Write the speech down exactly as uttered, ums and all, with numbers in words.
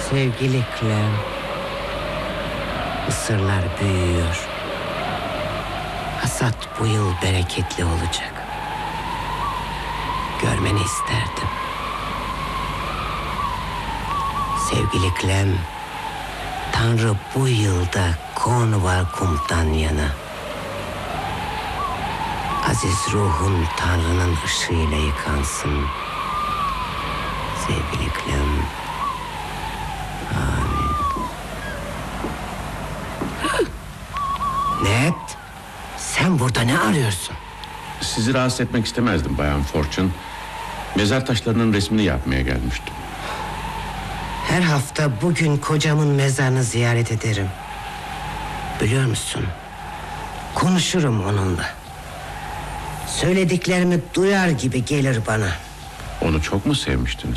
Sevgili Clem, mısırlar büyüyor. Hasat bu yıl bereketli olacak. Görmeni isterdim. Sevgili Clem, Tanrı bu yılda Cornwall kumdan yana. Aziz ruhun Tanrı'nın ışığıyla yıkansın. Sevgili Clem. Amin. Ned, sen burada ne arıyorsun? Sizi rahatsız etmek istemezdim Bayan Fortune. Mezar taşlarının resmini yapmaya gelmiştim. Her hafta bugün kocamın mezarını ziyaret ederim. Biliyor musun? Konuşurum onunla. Söylediklerimi duyar gibi gelir bana. Onu çok mu sevmiştiniz?